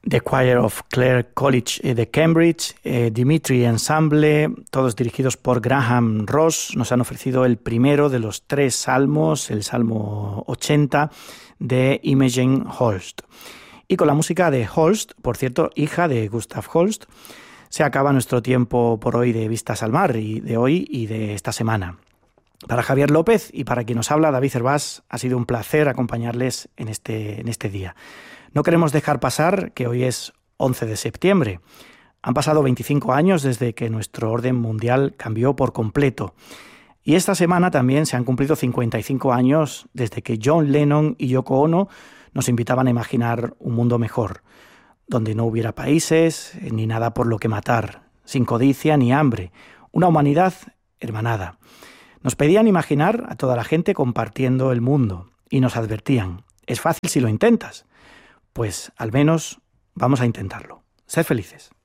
The Choir of Clare College de Cambridge, Dimitri Ensemble, todos dirigidos por Graham Ross, nos han ofrecido el primero de los 3 salmos, el Salmo 80 de Imogen Holst. Y con la música de Holst, por cierto, hija de Gustav Holst, se acaba nuestro tiempo por hoy de Vistas al Mar, y de hoy y de esta semana. Para Javier López y para quien nos habla, David Cervás, ha sido un placer acompañarles en este día. No queremos dejar pasar que hoy es 11 de septiembre. Han pasado 25 años desde que nuestro orden mundial cambió por completo. Y esta semana también se han cumplido 55 años desde que John Lennon y Yoko Ono nos invitaban a imaginar un mundo mejor, donde no hubiera países ni nada por lo que matar, sin codicia ni hambre, una humanidad hermanada. Nos pedían imaginar a toda la gente compartiendo el mundo y nos advertían: es fácil si lo intentas. Pues al menos vamos a intentarlo. Sed felices.